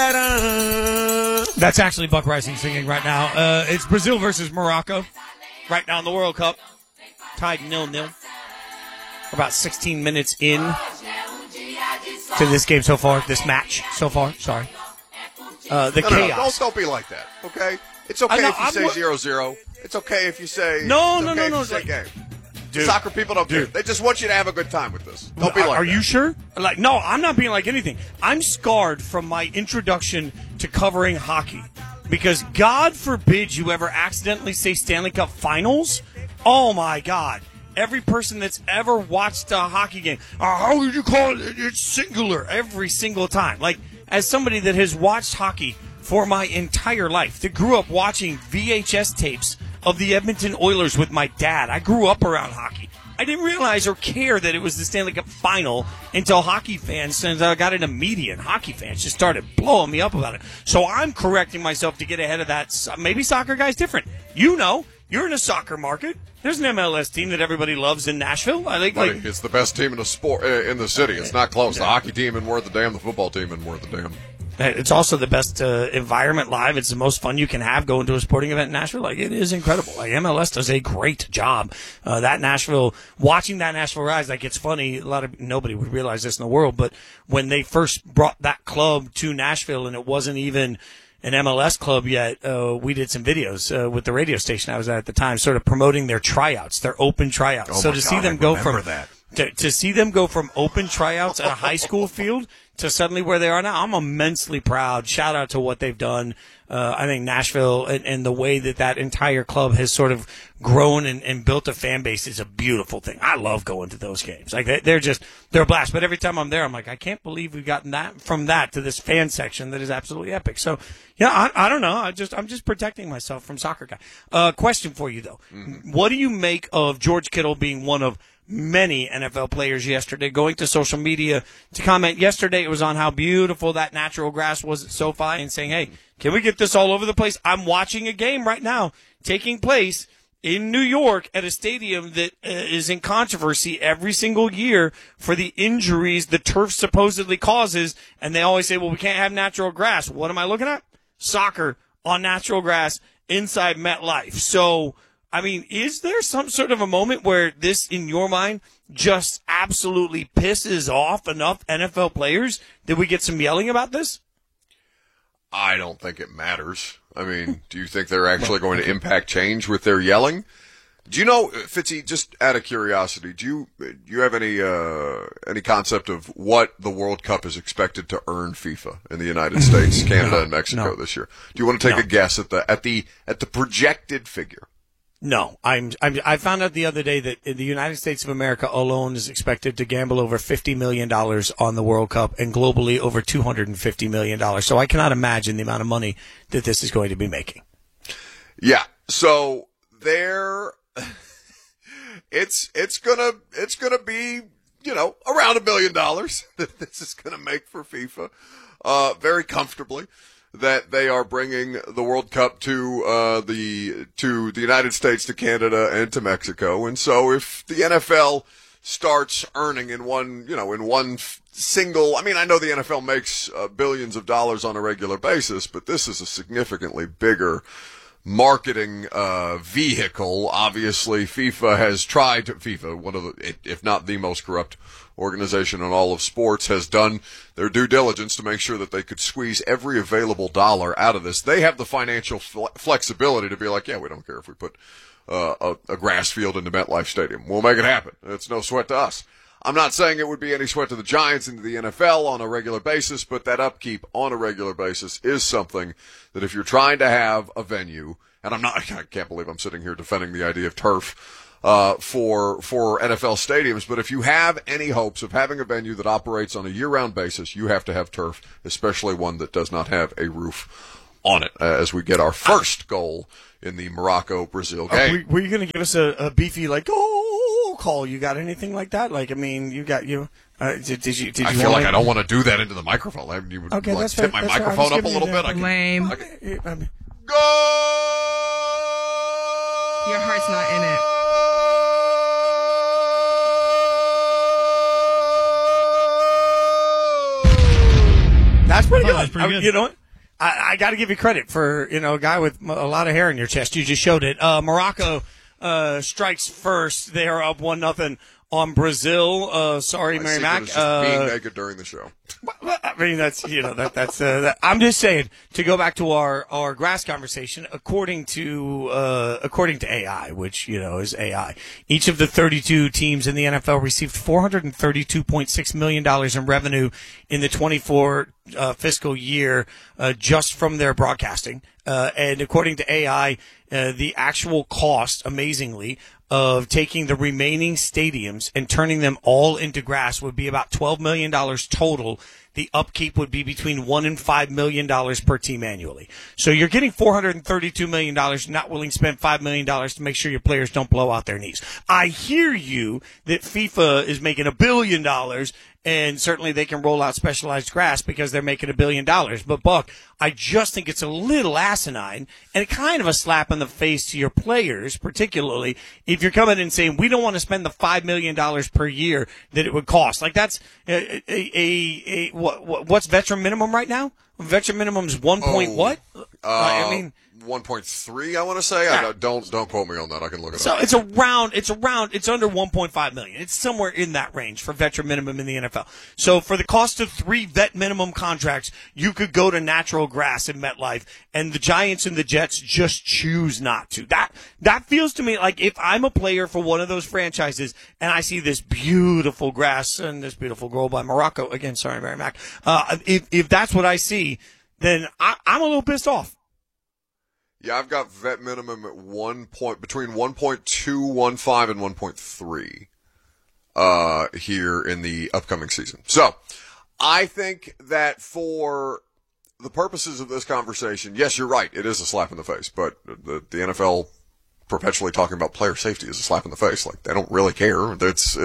That's actually Buck Rising singing right now. It's Brazil versus Morocco right now in the World Cup. Tied 0-0. About 16 minutes in to this game so far, this match so far. Sorry. The chaos. Don't be like that, okay? It's okay if you say 0-0. It's okay if you say no. Game. Dude, soccer people don't care. They just want you to have a good time with this. Don't be like that. Are you sure? No, I'm not being like anything. I'm scarred from my introduction to covering hockey because God forbid you ever accidentally say Stanley Cup Finals. Oh, my God. Every person that's ever watched a hockey game, how would you call it? It's singular every single time. Like, as somebody that has watched hockey for my entire life, that grew up watching VHS tapes of the Edmonton Oilers with my dad. I grew up around hockey. I didn't realize or care that it was the Stanley Cup Final until hockey fans, since I got into media, and hockey fans just started blowing me up about it. So I'm correcting myself to get ahead of that. Maybe soccer guy's different. You know, you're in a soccer market. There's an MLS team that everybody loves in Nashville. I think, Buddy, it's the best team in the sport in the city. It's not close. The hockey team and worth the damn. The football team and worth the damn. It's also the best environment live. It's the most fun you can have going to a sporting event in Nashville. Like, it is incredible. Like, MLS does a great job. Watching that Nashville rise, like, it's funny. Nobody would realize this in the world, but when they first brought that club to Nashville and it wasn't even an MLS club yet, we did some videos with the radio station I was at the time, sort of promoting their tryouts, their open tryouts. Oh, so to see them go from that. To see them go from open tryouts at a high school field to suddenly where they are now, I'm immensely proud. Shout out to what they've done. I think Nashville and the way that entire club has sort of grown and built a fan base is a beautiful thing. I love going to those games. Like, they're a blast. But every time I'm there, I'm like, I can't believe we've gotten that from that to this fan section that is absolutely epic. So, yeah, I don't know. I'm just protecting myself from soccer guy. Question for you though. Mm-hmm. What do you make of George Kittle being one of many NFL players yesterday going to social media to comment? Yesterday it was on how beautiful that natural grass was at SoFi and saying, hey, can we get this all over the place? I'm watching a game right now taking place in New York at a stadium that is in controversy every single year for the injuries the turf supposedly causes. And they always say, well, we can't have natural grass. What am I looking at? Soccer on natural grass inside MetLife. So, I mean, is there some sort of a moment where this, in your mind, just absolutely pisses off enough NFL players that we get some yelling about this? I don't think it matters. I mean, do you think they're actually going to impact change with their yelling? Do you know, Fitzy, just out of curiosity, do you have any concept of what the World Cup is expected to earn FIFA in the United States, Canada, and Mexico this year? Do you want to take a guess at the projected figure? No, I found out the other day that the United States of America alone is expected to gamble over $50 million on the World Cup and globally over $250 million. So I cannot imagine the amount of money that this is going to be making. Yeah. So it's gonna be, around $1 billion that this is gonna make for FIFA, very comfortably. That they are bringing the World Cup to the United States, to Canada, and to Mexico. And so if the NFL starts earning in one single, I mean, I know the NFL makes billions of dollars on a regular basis, but this is a significantly bigger marketing vehicle. Obviously, FIFA, one of the, if not the most corrupt organization in all of sports, has done their due diligence to make sure that they could squeeze every available dollar out of this. They have the financial flexibility to be like, yeah, we don't care if we put a grass field into MetLife Stadium. We'll make it happen. It's no sweat to us. I'm not saying it would be any sweat to the Giants and to the NFL on a regular basis, but that upkeep on a regular basis is something that if you're trying to have a venue, and I can't believe I'm sitting here defending the idea of turf for NFL stadiums, but if you have any hopes of having a venue that operates on a year-round basis, you have to have turf, especially one that does not have a roof on it, as we get our first goal in the Morocco-Brazil game. Were you going to give us a beefy, call? You got anything like that? Like, I mean, you got you. Did you? I feel like I don't want to do that into the microphone. You would tip my microphone up a little bit. Lame. Go! Your heart's not in it. That's pretty good. That's pretty good. You know what? I got to give you credit for, a guy with a lot of hair in your chest. You just showed it. Morocco strikes first. They are up 1-0 on Brazil. Sorry, Mary Mac. Being naked during the show. I mean, that's I'm just saying, to go back to our grass conversation, according to AI, which is AI, each of the 32 teams in the NFL received $432.6 million in revenue in the 24 fiscal year just from their broadcasting. And according to AI, the actual cost, amazingly, of taking the remaining stadiums and turning them all into grass would be about $12 million total. The upkeep would be between $1 and $5 million per team annually. So you're getting $432 million, not willing to spend $5 million to make sure your players don't blow out their knees. I hear you that FIFA is making $1 billion, and certainly they can roll out specialized grass because they're making $1 billion. But, Buck, I just think it's a little asinine and kind of a slap in the face to your players, particularly if you're coming in and saying, we don't want to spend the $5 million per year that it would cost. Like, that's what's veteran minimum right now? Veteran minimum is 1 point what? I mean, 1.3, I want to say. Yeah. Don't quote me on that. I can look it so up. it's under 1.5 million. It's somewhere in that range for veteran minimum in the NFL. So for the cost of 3 vet minimum contracts, you could go to natural grass in MetLife, and the Giants and the Jets just choose not to. That feels to me like if I'm a player for one of those franchises and I see this beautiful grass and this beautiful goal by Morocco, again, sorry, Mary Mac, if that's what I see, then I'm a little pissed off. Yeah, I've got vet minimum at between 1.215 and 1.3 here in the upcoming season. So I think that for the purposes of this conversation, yes, you're right. It is a slap in the face, but the NFL perpetually talking about player safety is a slap in the face. Like, they don't really care. It's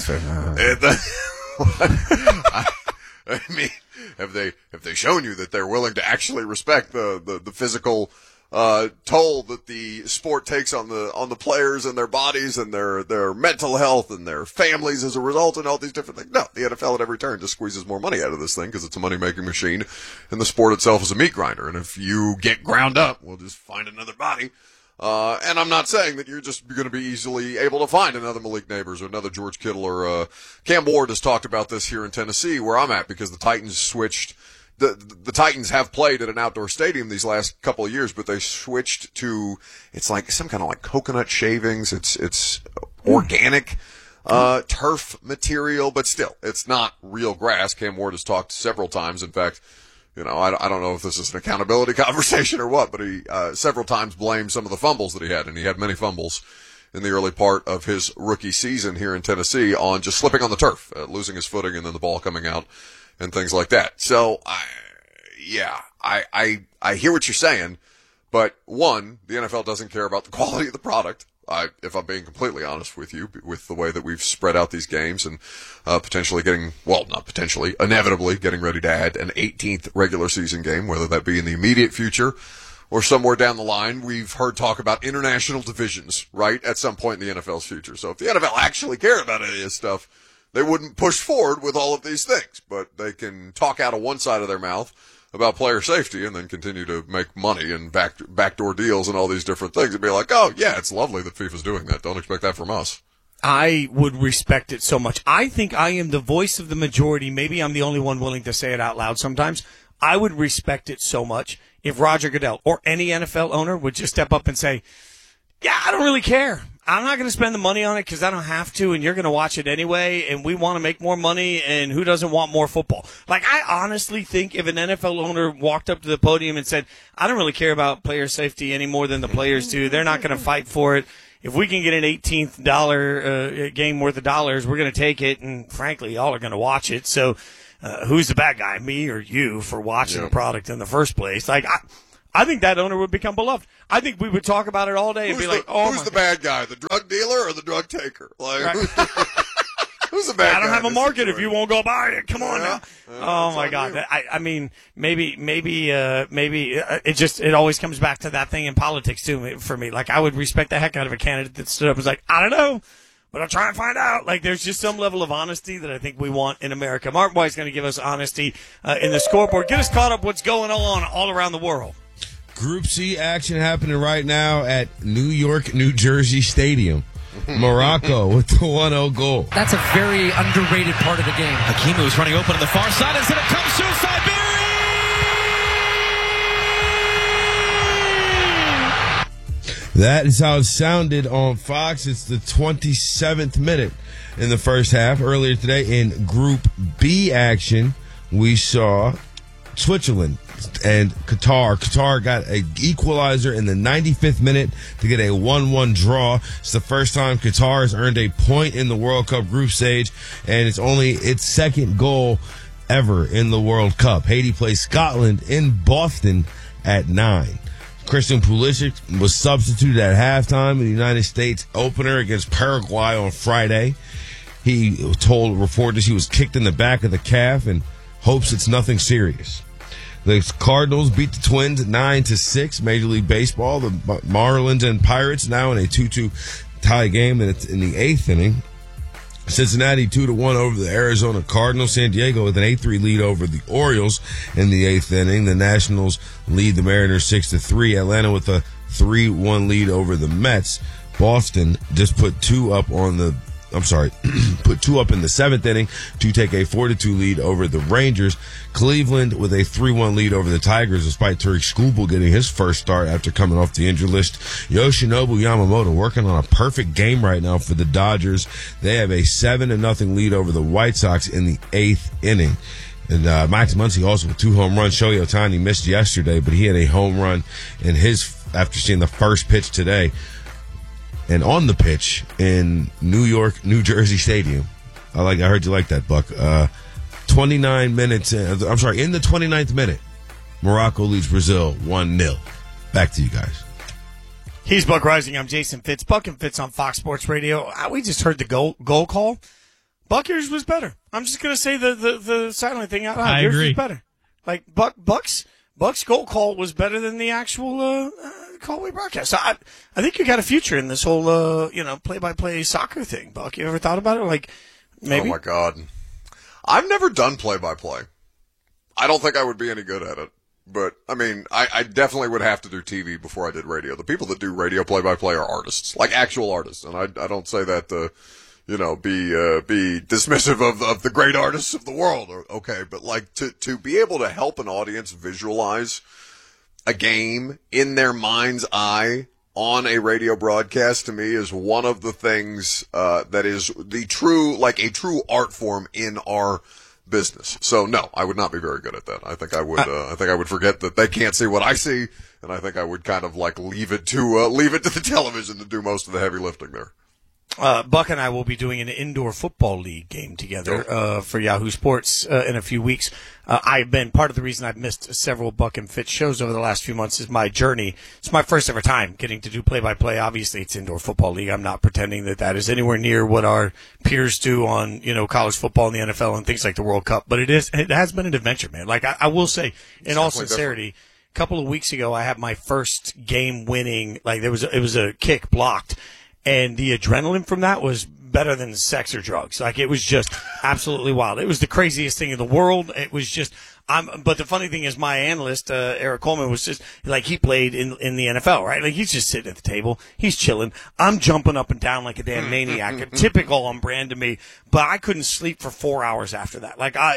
I mean, have they shown you that they're willing to actually respect the physical toll that the sport takes on the players and their bodies and their mental health and their families as a result and all these different things? No, the NFL at every turn just squeezes more money out of this thing because it's a money-making machine, and the sport itself is a meat grinder. And if you get ground up, we'll just find another body. And I'm not saying that you're just going to be easily able to find another Malik Neighbors or another George Kittle or Cam Ward has talked about this here in Tennessee where I'm at, because the Titans switched. The Titans have played at an outdoor stadium these last couple of years, but they switched to, it's like some kind of like coconut shavings. It's organic turf material, but still, it's not real grass. Cam Ward has talked several times. In fact, I don't know if this is an accountability conversation or what, but he several times blamed some of the fumbles that he had, and he had many fumbles in the early part of his rookie season here in Tennessee on just slipping on the turf, losing his footing, and then the ball coming out and things like that. So, I hear what you're saying, but one, the NFL doesn't care about the quality of the product. If I'm being completely honest with you, with the way that we've spread out these games and inevitably getting ready to add an 18th regular season game, whether that be in the immediate future or somewhere down the line. We've heard talk about international divisions, right, at some point in the NFL's future. So if the NFL actually cared about any of this stuff, they wouldn't push forward with all of these things, but they can talk out of one side of their mouth about player safety and then continue to make money and backdoor deals and all these different things and be like, oh, yeah, it's lovely that FIFA's doing that. Don't expect that from us. I would respect it so much. I think I am the voice of the majority. Maybe I'm the only one willing to say it out loud sometimes. I would respect it so much if Roger Goodell or any NFL owner would just step up and say, yeah, I don't really care. I'm not going to spend the money on it because I don't have to, and you're going to watch it anyway, and we want to make more money, and who doesn't want more football? Like, I honestly think if an NFL owner walked up to the podium and said, I don't really care about player safety any more than the players do, they're not going to fight for it. If we can get an $18th game worth of dollars, we're going to take it, and frankly, y'all are going to watch it. So who's the bad guy, me or you, for watching the product in the first place? Like, I think that owner would become beloved. I think we would talk about it all day and be like, oh, who's the bad guy, the drug dealer or the drug taker? Like, right. Who's the bad guy? I don't have a market if you won't go buy it. Come on now. Oh my God. You. I mean, maybe it always comes back to that thing in politics too for me. Like, I would respect the heck out of a candidate that stood up and was like, I don't know. but I'll try and find out. Like, there's just some level of honesty that I think we want in America. Martin White's going to give us honesty in the scoreboard. Get us caught up what's going on all around the world. Group C action happening right now at New York, New Jersey Stadium. Morocco with the 1-0 goal. That's a very underrated part of the game. Hakimi was running open on the far side. Instead it comes suicide That is how it sounded on Fox. It's the 27th minute in the first half. Earlier today in Group B action, we saw Switzerland and Qatar. Qatar got an equalizer in the 95th minute to get a 1-1 draw. It's the first time Qatar has earned a point in the World Cup group stage, and it's only its second goal ever in the World Cup. Haiti plays Scotland in Boston at 9. Christian Pulisic was substituted at halftime in the United States opener against Paraguay on Friday. He told reporters he was kicked in the back of the calf and hopes it's nothing serious. The Cardinals beat the Twins 9-6. Major League Baseball, the Marlins and Pirates now in a 2-2 tie game, and it's in the 8th inning. Cincinnati 2-1 over the Arizona Cardinals. San Diego with an 8-3 lead over the Orioles in the 8th inning. The Nationals lead the Mariners 6-3. Atlanta with a 3-1 lead over the Mets. Boston just put two up in the 7th inning to take a 4-2 lead over the Rangers. Cleveland with a 3-1 lead over the Tigers, despite Tariq Skubal getting his first start after coming off the injured list. Yoshinobu Yamamoto working on a perfect game right now for the Dodgers. They have a 7-0 lead over the White Sox in the 8th inning. And Max Muncy also with 2 home runs. Shohei Ohtani missed yesterday, but he had a home run in after seeing the first pitch today. And on the pitch in New York, New Jersey Stadium, I heard you like that, Buck. 29 minutes, in the 29th minute, Morocco leads Brazil 1-0. Back to you guys. He's Buck Rising. I'm Jason Fitz. Buck and Fitz on Fox Sports Radio. We just heard the goal call. Buck, yours was better. I'm just going to say the silent thing out loud. I yours agree. was better. Like, Buck's goal call was better than the actual call we broadcast. So I think you got a future in this whole, play-by-play soccer thing, Buck. You ever thought about it? Like, maybe? Oh, my God. I've never done play-by-play. I don't think I would be any good at it. But, I mean, I definitely would have to do TV before I did radio. The people that do radio play-by-play are artists, like actual artists. And I don't say that to, be dismissive of the great artists of the world. Okay, but like to be able to help an audience visualize a game in their mind's eye on a radio broadcast, to me, is one of the things that is a true art form in our business. So no, I would not be very good at that. I think I would forget that they can't see what I see, and I think I would kind of like leave it to the television to do most of the heavy lifting there. Buck and I will be doing an indoor football league game together for Yahoo Sports in a few weeks. I've been part of the reason I've missed several Buck and Fitz shows over the last few months is my journey. It's my first ever time getting to do play-by-play. Obviously, it's indoor football league. I'm not pretending that is anywhere near what our peers do on college football and the NFL and things like the World Cup. But it has been an adventure, man. Like I will say, in all sincerity, a couple of weeks ago I had my first game winning. Like it was a kick blocked. And the adrenaline from that was better than sex or drugs. Like, it was just absolutely wild. It was the craziest thing in the world. It was just, but the funny thing is my analyst, Eric Coleman, was just, like, he played in the NFL, right? Like, he's just sitting at the table. He's chilling. I'm jumping up and down like a damn maniac. Typical on brand to me. But I couldn't sleep for 4 hours after that.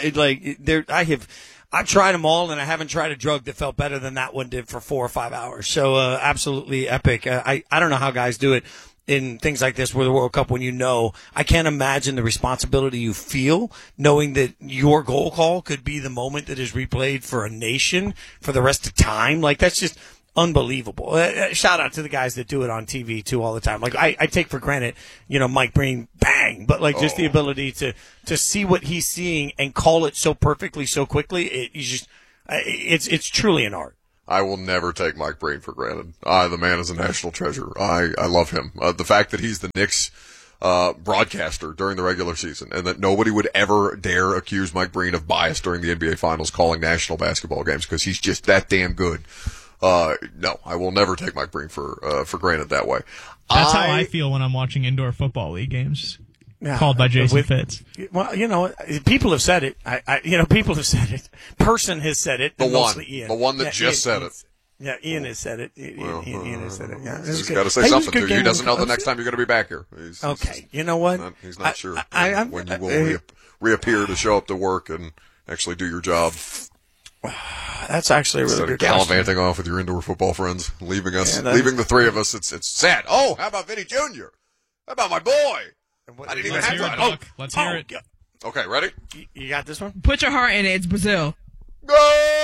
I've tried them all, and I haven't tried a drug that felt better than that one did for 4 or 5 hours. So, absolutely epic. I don't know how guys do it in things like this, where the World Cup, when I can't imagine the responsibility you feel knowing that your goal call could be the moment that is replayed for a nation for the rest of time. Like, that's just unbelievable. Shout out to the guys that do it on TV too all the time. Like, I take for granted, Mike Breen, bang, but like just the ability to see what he's seeing and call it so perfectly, so quickly. It's truly an art. I will never take Mike Breen for granted. The man is a national treasure. I love him. The fact that he's the Knicks broadcaster during the regular season, and that nobody would ever dare accuse Mike Breen of bias during the NBA Finals calling national basketball games, because he's just that damn good. No, I will never take Mike Breen for granted that way. That's how I feel when I'm watching indoor football league games. Yeah, called by Jason Fitz. Well, people have said it. People have said it. Person has said it. The one that Ian, said it. Yeah, Ian has said it. Ian has said it. Yeah, he's got to say something to you. He doesn't know the next time you're going to be back here. Okay, you know what? He's not sure when you will reappear to show up to work and actually do your job. That's actually a really good question. Gallivanting off with your indoor football friends, leaving the three of us. It's sad. Oh, how about Vinny Jr.? How about my boy? I didn't even have that. Let's hear it. Okay, ready? You got this one? Put your heart in it. It's Brazil. Go!